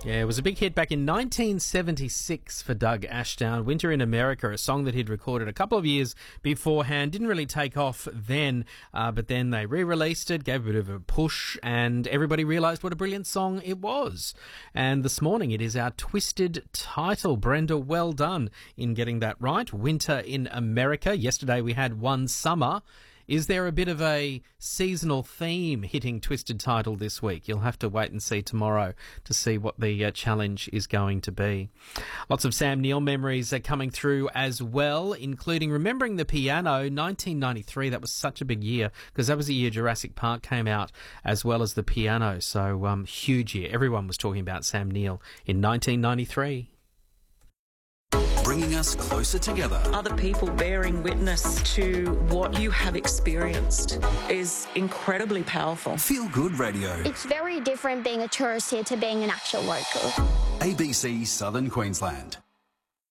Yeah, it was a big hit back in 1976 for Doug Ashdown. Winter in America, a song that he'd recorded a couple of years beforehand. Didn't really take off then, but then they re-released it, gave a bit of a push, and everybody realised what a brilliant song it was. And this morning it is our twisted title. Brenda, well done in getting that right. Winter in America. Yesterday we had One Summer. Is there a bit of a seasonal theme hitting Twisted Title this week? You'll have to wait and see tomorrow to see what the challenge is going to be. Lots of Sam Neill memories are coming through as well, including remembering the piano, 1993. That was such a big year because that was the year Jurassic Park came out, as well as the piano. So huge year. Everyone was talking about Sam Neill in 1993. Bringing us closer together. Other people bearing witness to what you have experienced is incredibly powerful. Feel Good Radio. It's very different being a tourist here to being an actual local. ABC Southern Queensland.